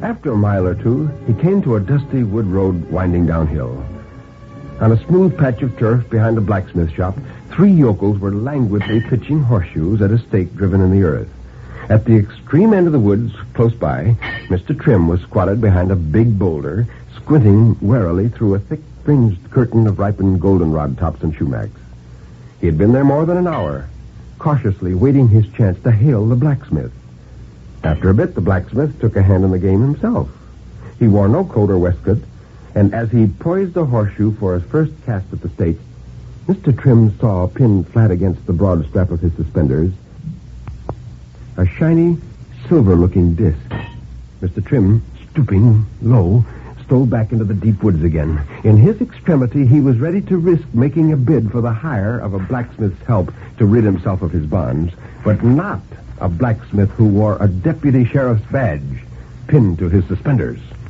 After a mile or two, he came to a dusty wood road winding downhill. On a smooth patch of turf behind a blacksmith shop, 3 yokels were languidly pitching horseshoes at a stake driven in the earth. At the extreme end of the woods, close by, Mr. Trim was squatted behind a big boulder, squinting warily through a thick fringed curtain of ripened goldenrod tops and sumacs. He had been there more than an hour, cautiously waiting his chance to hail the blacksmith. After a bit, the blacksmith took a hand in the game himself. He wore no coat or waistcoat, and as he poised the horseshoe for his first cast at the stake, Mr. Trim saw, pinned flat against the broad strap of his suspenders, a shiny, silver-looking disc. Mr. Trim, stooping low, stole back into the deep woods again. In his extremity, he was ready to risk making a bid for the hire of a blacksmith's help to rid himself of his bonds, but not a blacksmith who wore a deputy sheriff's badge pinned to his suspenders.